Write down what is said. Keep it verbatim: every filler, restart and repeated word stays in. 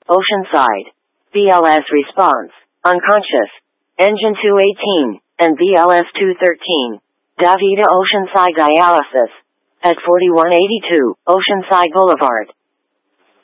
Oceanside. B L S response, unconscious. Engine two eighteen, and B L S two thirteen. Davida Oceanside dialysis. At forty-one eighty-two, Oceanside Boulevard.